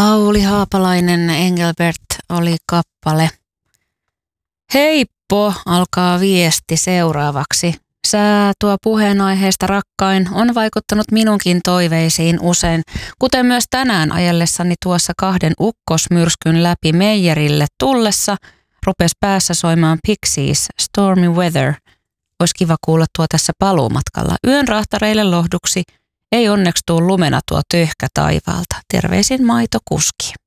Lauli Haapalainen, Engelbert oli kappale. Heippo, alkaa viesti seuraavaksi. Sää tuo puheenaiheesta rakkain on vaikuttanut minunkin toiveisiin usein, kuten myös tänään ajellessani tuossa 2 ukkosmyrskyn läpi meijerille tullessa rupesi päässä soimaan Pixies, Stormy Weather. Olisi kiva kuulla tuo tässä paluumatkalla. Yön rahtareille lohduksi ei onneksi tuu lumena tuo töyhkä taivaalta. Terveisin maitokuski.